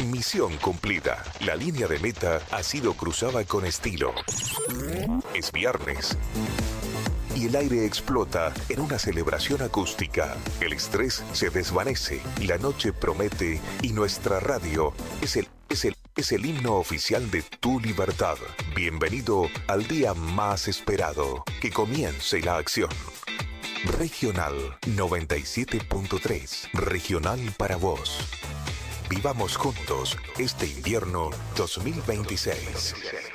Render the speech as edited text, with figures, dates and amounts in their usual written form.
Misión cumplida. La línea de meta ha sido cruzada con estilo. Es viernes y el aire explota en una celebración acústica. El estrés se desvanece, la noche promete y nuestra radio es el himno oficial de tu libertad. Bienvenido al día más esperado. Que comience la acción. Regional 97.3. Regional para vos. Vivamos juntos este invierno 2026.